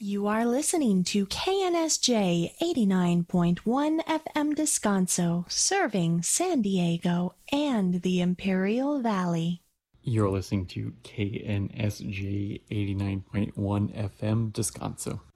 You are listening to KNSJ 89.1 FM Descanso, serving San Diego and the Imperial Valley. You're listening to KNSJ 89.1 FM Descanso.